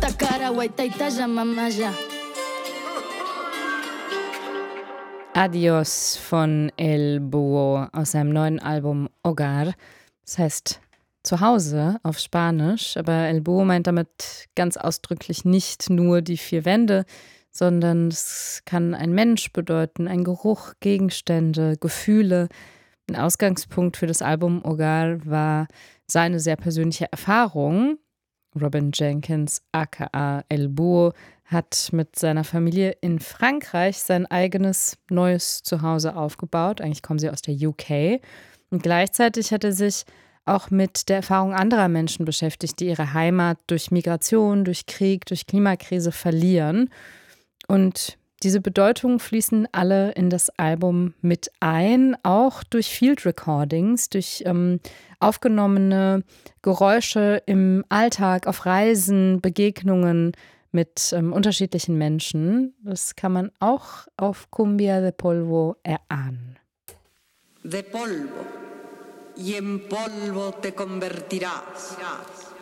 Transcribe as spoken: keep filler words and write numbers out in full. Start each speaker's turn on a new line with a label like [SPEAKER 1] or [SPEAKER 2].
[SPEAKER 1] puta cara, Waitaitaya mamaya.
[SPEAKER 2] Adios von El Búho aus seinem neuen Album Hogar. Das heißt Zuhause auf Spanisch, aber El Búho meint damit ganz ausdrücklich nicht nur die vier Wände, sondern es kann ein Mensch bedeuten, ein Geruch, Gegenstände, Gefühle. Ein Ausgangspunkt für das Album Hogar war seine sehr persönliche Erfahrung. Robin Jenkins, aka El Búho, hat mit seiner Familie in Frankreich sein eigenes neues Zuhause aufgebaut. Eigentlich kommen sie aus der U K. Und gleichzeitig hat er sich auch mit der Erfahrung anderer Menschen beschäftigt, die ihre Heimat durch Migration, durch Krieg, durch Klimakrise verlieren. Und diese Bedeutungen fließen alle in das Album mit ein, auch durch Field Recordings, durch ähm, aufgenommene Geräusche im Alltag, auf Reisen, Begegnungen mit ähm, unterschiedlichen Menschen. Das kann man auch auf Cumbia de Polvo erahnen.
[SPEAKER 3] De polvo, y en polvo te convertirás.